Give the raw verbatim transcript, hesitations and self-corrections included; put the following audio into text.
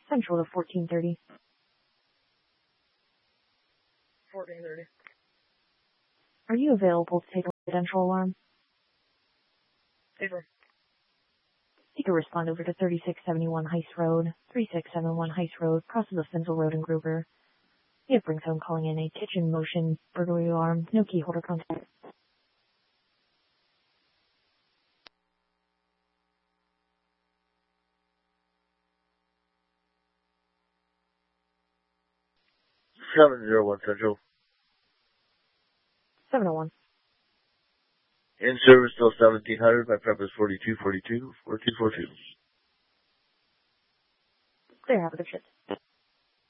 Central to fourteen thirty. fourteen thirty. Are you available to take a residential alarm? Paper. You can respond over to thirty-six seventy-one Heist Road. thirty-six seventy-one Heist Road crosses the Finsel Road in Gruber. You have brings home calling in a kitchen motion burglary alarm. No key holder contact. seven zero one Central. seven oh one. In service till seventeen hundred. My prep is forty-two forty-two, forty-two forty-two. Clear, have a good shift.